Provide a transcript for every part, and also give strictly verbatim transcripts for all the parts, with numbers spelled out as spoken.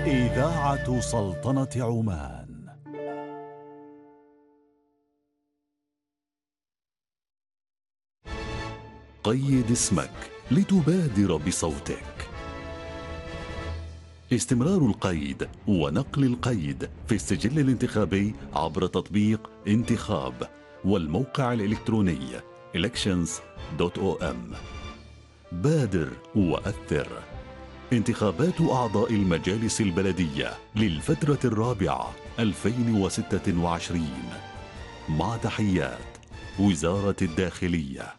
إذاعة سلطنة عمان. قيد اسمك لتبادر بصوتك. استمرار القيد ونقل القيد في السجل الانتخابي عبر تطبيق انتخاب والموقع الإلكتروني elections دوت او ام. بادر وأثر. انتخابات أعضاء المجالس البلدية للفترة الرابعة ألفين وستة وعشرين. مع تحيات وزارة الداخلية.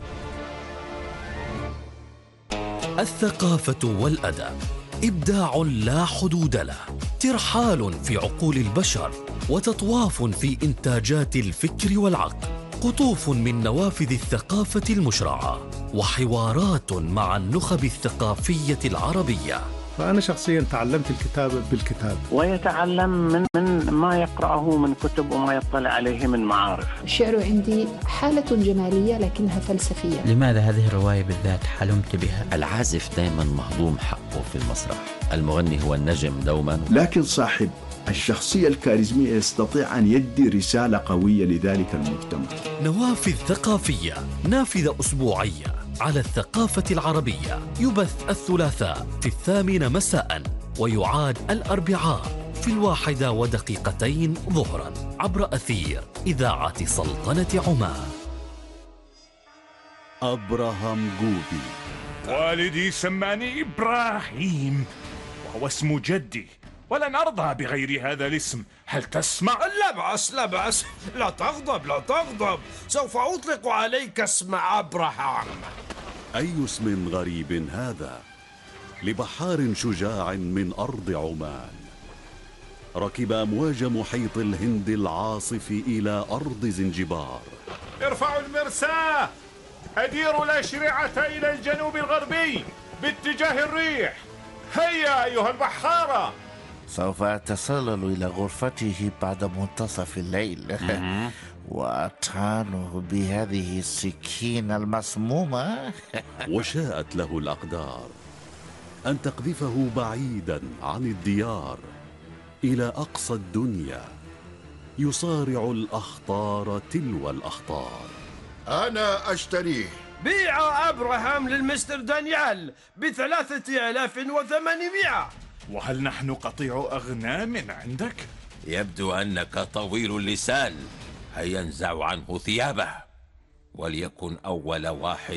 الثقافة والأدب إبداع لا حدود له، ترحال في عقول البشر وتطواف في إنتاجات الفكر والعقل، قطوف من نوافذ الثقافة المشرعة وحوارات مع النخب الثقافية العربية. فأنا شخصيا تعلمت الكتابة بالكتاب، ويتعلم من من ما يقرأه من كتب وما يطلع عليه من معارف. الشعر عندي حالة جمالية لكنها فلسفية. لماذا هذه الرواية بالذات حلمت بها؟ العازف دائما مهضوم حقه في المسرح، المغني هو النجم دوما، لكن صاحب الشخصية الكاريزمية يستطيع أن يدي رسالة قوية لذلك المجتمع. نوافذ ثقافية، نافذة أسبوعية على الثقافة العربية، يبث الثلاثاء في الثامنة مساء ويعاد الأربعاء في الواحدة ودقيقتين ظهرا عبر أثير إذاعة سلطنة عمان. أبراهام جوبي. والدي سماني إبراهيم وهو اسم جدي، ولن أرضى بغير هذا الاسم. هل تسمع؟ لا بأس لا بأس، لا تغضب لا تغضب، سوف أطلق عليك اسم أبراهام. أي اسم غريب هذا لبحار شجاع من أرض عمان. ركب أمواج محيط الهند العاصف إلى أرض زنجبار. ارفعوا المرساة، أديروا الأشرعة إلى الجنوب الغربي باتجاه الريح. هيا أيها البحارة. سوف أتسلل إلى غرفته بعد منتصف الليل وأطعنه بهذه السكينة المسمومة. وشاءت له الأقدار أن تقذفه بعيدا عن الديار إلى أقصى الدنيا، يصارع الأخطار تلو الأخطار. أنا أشتريه. بيع أبراهام للمستر دانيال بثلاثة آلاف وثمانمائة. وهل نحن قطيع أغنام عندك؟ يبدو أنك طويل اللسان. هيا انزع عنه ثيابه وليكن أول واحد